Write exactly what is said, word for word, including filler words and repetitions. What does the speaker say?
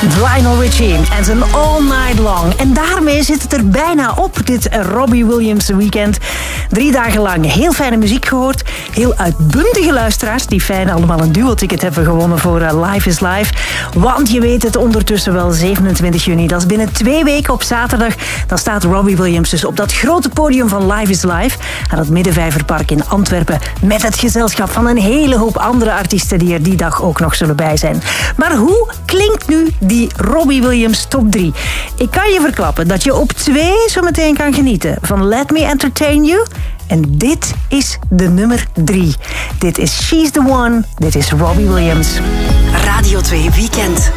Lionel Richie en zijn All Night Long. En daarmee zit het er bijna op, dit Robbie Williams weekend. Drie dagen lang heel fijne muziek gehoord. Heel uitbundige luisteraars die fijn allemaal een duo-ticket hebben gewonnen voor uh, Live is Live. Want je weet het ondertussen wel, zevenentwintig juni. Dat is binnen twee weken op zaterdag. Dan staat Robbie Williams dus op dat grote podium van Live is Live aan het Middenvijverpark in Antwerpen. Met het gezelschap van een hele hoop andere artiesten die er die dag ook nog zullen bij zijn. Maar hoe klinkt nu die Robbie Williams top drie? Ik kan je verklappen dat je op twee zo meteen kan genieten van Let Me Entertain You. En dit is de nummer drie. Dit is She's the One. Dit is Robbie Williams. Radio twee Weekend.